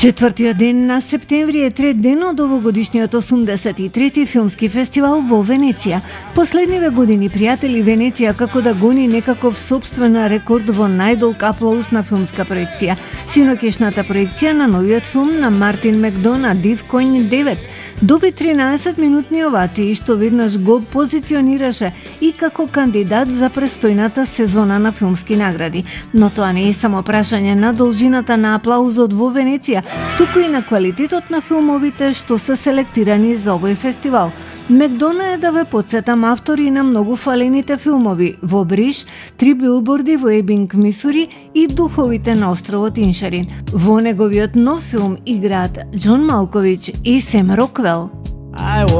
Четвртиот ден на септември е трет ден од овогодишниот 83-ти филмски фестивал во Венеција. Последниве години, пријатели, Венеција како да гони некаков собствен рекорд во најдолг аплауз на филмска проекција. Синоќешната проекција на новиот филм на Мартин Макдона, Див конј 9, доби 13 минутни овации, што веднаш го позиционираше и како кандидат за престојната сезона на филмски награди. Но тоа не е само прашање на должината на аплаузот во Венеција, туку и на квалитетот на филмовите што се селектирани за овој фестивал. Макдона е, да ве подсетам, автори на многу фалените филмови во Бриш, Три билборди во Ебинг, Мисури и Духовите на островот Иншарин. Во неговиот нов филм играат Џон Малковиќ и Сем Роквел.